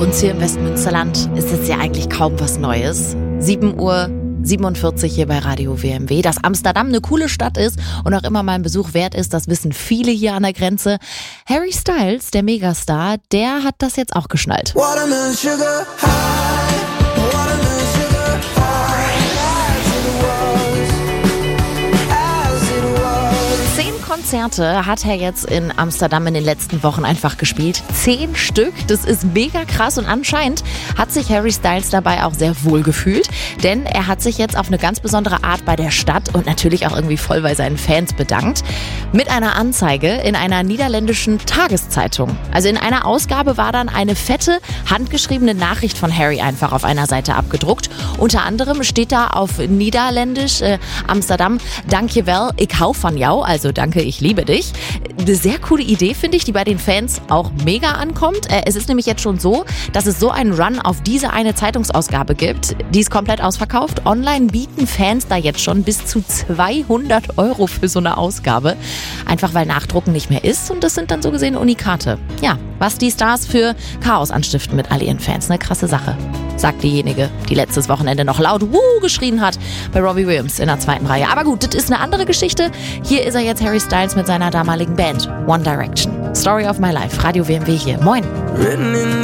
uns hier im Westmünsterland ist es ja eigentlich kaum was Neues. 7:47 Uhr hier bei Radio WMW. Dass Amsterdam eine coole Stadt ist und auch immer mal ein Besuch wert ist, das wissen viele hier an der Grenze. Harry Styles, der Megastar, der hat das jetzt auch geschnallt. Watermelon sugar high, watermelon sugar high, as it was. 10 Konzerte hat er jetzt in Amsterdam in den letzten Wochen einfach gespielt. 10 Stück, das ist mega krass und anscheinend hat sich Harry Styles dabei auch sehr wohl gefühlt, denn er hat sich jetzt auf eine ganz besondere Art bei der Stadt und natürlich auch irgendwie voll bei seinen Fans bedankt. Mit einer Anzeige in einer niederländischen Tageszeitung. Also in einer Ausgabe war dann eine fette, handgeschriebene Nachricht von Harry einfach auf einer Seite abgedruckt. Unter anderem steht da auf Niederländisch Amsterdam, dankjewel, ik hou van jou, also danke, ich liebe dich. Eine sehr coole Idee, finde ich, die bei den Fans auch mega ankommt. Es ist nämlich jetzt schon so, dass es so einen Run auf diese eine Zeitungsausgabe gibt. Die ist komplett ausverkauft. Online bieten Fans da jetzt schon bis zu 200 € für so eine Ausgabe. Einfach weil Nachdrucken nicht mehr ist und das sind dann so gesehen Unikate. Ja, was die Stars für Chaos anstiften mit all ihren Fans. Eine krasse Sache, sagt diejenige, die letztes Wochenende noch laut Woo geschrien hat bei Robbie Williams in der 2. Reihe. Aber gut, das ist eine andere Geschichte. Hier ist er jetzt, Harry Styles, mit seiner damaligen Band One Direction. Story of my life. Radio WMW hier. Moin.